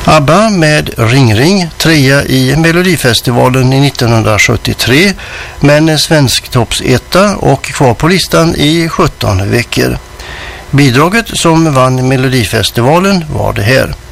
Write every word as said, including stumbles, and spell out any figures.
ABBA med Ring Ring, trea i Melodifestivalen i nittonhundrasjuttiotre, men svensktoppsetta och kvar på listan i sjutton veckor. Bidraget som vann Melodifestivalen var det här.